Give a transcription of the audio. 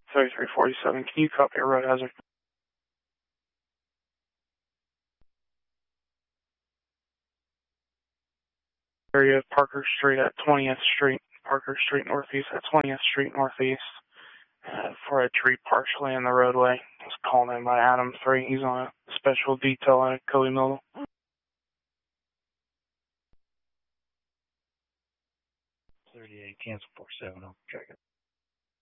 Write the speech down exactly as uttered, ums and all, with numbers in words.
thirty-three forty-seven, can you copy a road hazard? Area of Parker Street at twentieth Street, Parker Street Northeast at twentieth Street Northeast, uh, for a tree partially in the roadway. It's called in by Adam three. He's on a special detail at Cody Middle. thirty-eight, cancel four seven, I'll check it.